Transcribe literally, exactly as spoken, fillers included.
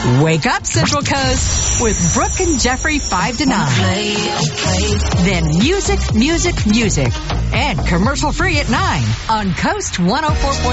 Wake up, Central Coast, with Brooke and Jeffrey five to nine. Then music, music, music. And commercial free at nine on Coast one oh four point